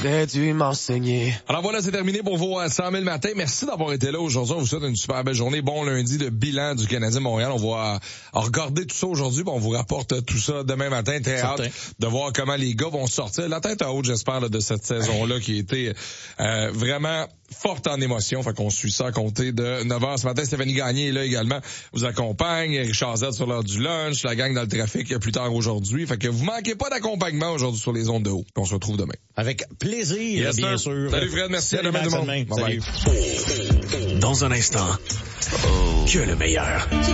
T'aurais dû m'enseigner. Alors voilà, c'est terminé pour vos 100 000 matins. Merci d'avoir été là aujourd'hui. On vous souhaite une super belle journée. Bon lundi de bilan du Canadien Montréal. On va regarder tout ça aujourd'hui. On vous rapporte tout ça demain matin. Très hâte de voir comment les gars vont sortir. La tête à haute, j'espère, là, de cette saison-là qui a été vraiment forte en émotion. Fait qu'on suit ça à compter de 9h ce matin. Stéphanie Gagné est là également. Vous accompagne. Richard Z sur l'heure du lunch. La gang dans le trafic plus tard aujourd'hui. Fait que vous manquez pas d'accompagnement aujourd'hui sur les ondes de haut. On se retrouve demain. Avec plaisir, bien sûr. Salut Fred, merci. Salut, à demain Max, tout le monde. Salut. Dans un instant, que le meilleur.